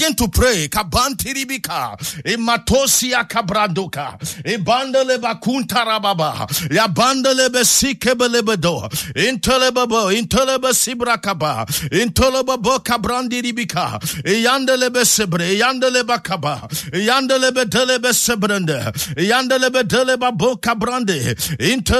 Begin to pray. Kabantiribika, Ematosia Kabrandoka, Ebandele Bakuntarababa, Yabandele Besikebelebedo, Intelebe Sibrakaba, Intelebabo Kabrandiribika, Yandele Besebre, Yandele Bakaba, Yandele Bedelebe Sebrende, Yandele Bedeleba Bokabrande,